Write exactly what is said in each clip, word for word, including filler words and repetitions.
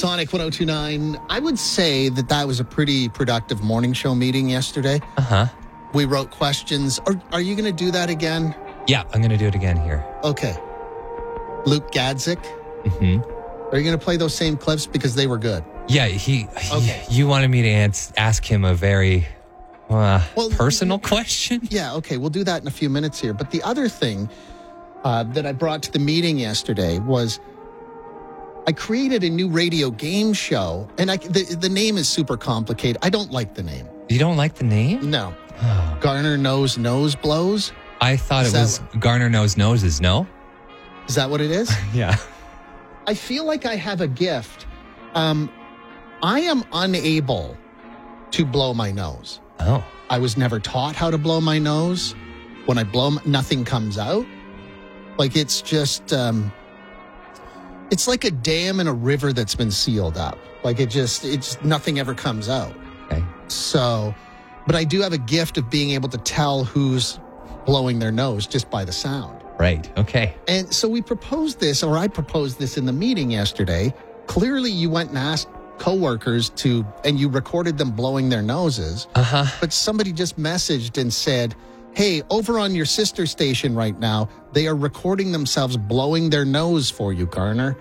Sonic one oh two point nine. I would say that that was a pretty productive morning show meeting yesterday. Uh-huh. We wrote questions. Are, are you going to do that again? Yeah, I'm going to do it again here. Okay. Luke Gadzik. Mm-hmm. Are you going to play those same clips because they were good? Yeah, he, Okay. he you wanted me to ans- ask him a very uh, Well, personal question? Yeah, okay. We'll do that in a few minutes here. But the other thing uh, that I brought to the meeting yesterday was I created a new radio game show. And I, the, the name is super complicated. I don't like the name. You don't like the name? No. Oh. Garner Knows Nose Blows. I thought Is it that was Garner Knows Noses, no? Is that what it is? Yeah. I feel like I have a gift. Um, I am unable to blow my nose. Oh. I was never taught how to blow my nose. When I blow, nothing comes out. Like it's just, um, it's like a dam in a river that's been sealed up. Like it just, it's nothing ever comes out. Okay. So, but I do have a gift of being able to tell who's blowing their nose just by the sound. Right. Okay. And so we proposed this, or I proposed this in the meeting yesterday. Clearly, you went and asked coworkers to, and you recorded them blowing their noses. Uh-huh. But somebody just messaged and said, hey, over on your sister station right now, they are recording themselves blowing their nose for you, Garner.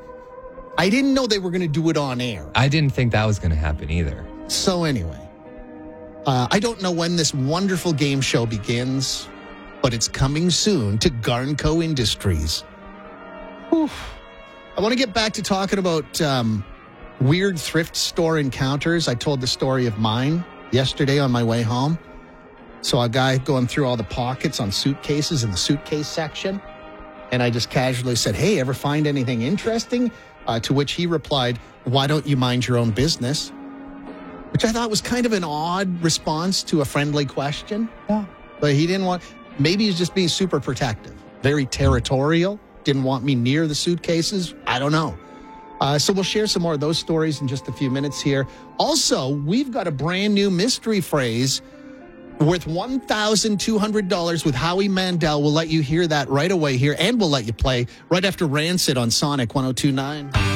I didn't know they were going to do it on air. I didn't think that was going to happen either. So anyway, uh, I don't know when this wonderful game show begins, but it's coming soon to Garnco Industries. Whew. I want to get back to talking about um, weird thrift store encounters. I told the story of mine yesterday on my way home. So a guy going through all the pockets on suitcases in the suitcase section. And I just casually said, hey, ever find anything interesting? Uh, to which he replied, why don't you mind your own business? Which I thought was kind of an odd response to a friendly question. Yeah. But he didn't want, maybe he's just being super protective, very territorial, didn't want me near the suitcases. I don't know. Uh, so we'll share some more of those stories in just a few minutes here. Also, we've got a brand new mystery phrase worth one thousand two hundred dollars with Howie Mandel. We'll let you hear that right away here, and we'll let you play right after Rancid on Sonic one oh two point nine.